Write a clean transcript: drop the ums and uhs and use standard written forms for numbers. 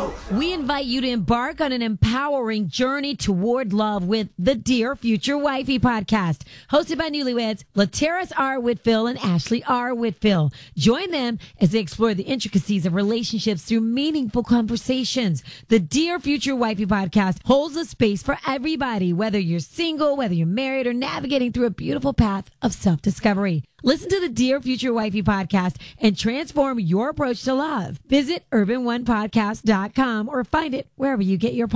We invite you to embark on an empowering journey toward love with the Dear Future Wifey podcast, hosted by newlyweds Lateris R. Whitfield and Ashley R. Whitfield. Join them as they explore the intricacies of relationships through meaningful conversations. The Dear Future Wifey podcast holds a space for everybody, whether you're single, whether you're married, or navigating through a beautiful path of self-discovery. Listen to the Dear Future Wifey podcast and transform your approach to love. Visit urbanonepodcast.com or find it wherever you get your podcasts.